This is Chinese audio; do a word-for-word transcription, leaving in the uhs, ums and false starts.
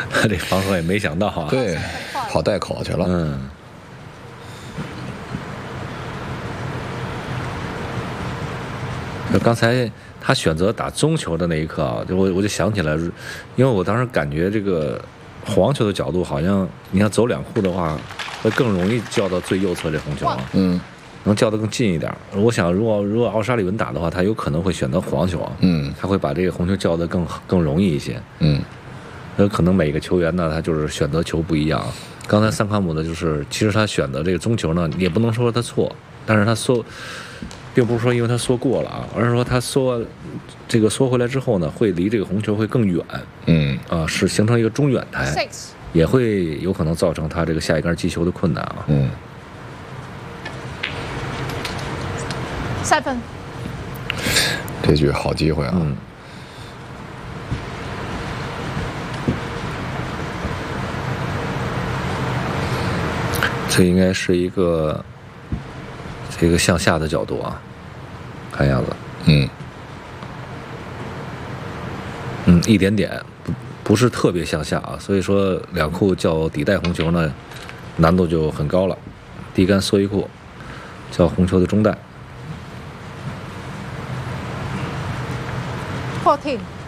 这防守也没想到啊。 对，跑带口去了。 嗯。就刚才他选择打中球的那一刻啊，就我我就想起来，因为我当时感觉这个黄球的角度好像，你看走两户的话，会更容易叫到最右侧这红球啊。 嗯。 能叫得更近一点。我想，如果如果奥沙利文打的话，他有可能会选择黄球啊。 嗯， 他会把这个红球叫得更更容易一些。 嗯， 有可能每个球员呢，他就是选择球不一样。刚才桑卡姆的就是，其实他选择这个中球呢，也不能说他错，但是他缩，并不是说因为他缩过了啊，而是说他缩这个缩回来之后呢，会离这个红球会更远。 嗯， 啊，是形成一个中远台，也会有可能造成他这个下一杆击球的困难啊。 嗯。 seven， 这局好机会啊！ 嗯，这应该是一个这个向下的角度啊，看样子， 嗯嗯，一点点，不不是特别向下啊，所以说两库叫底带红球呢，难度就很高了。低杆缩一库叫红球的中带。 fourteen。